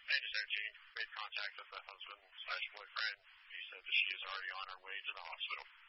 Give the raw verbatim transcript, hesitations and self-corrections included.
I just had Jane made contact with the husband slash boyfriend. He said that she is already on her way to the hospital.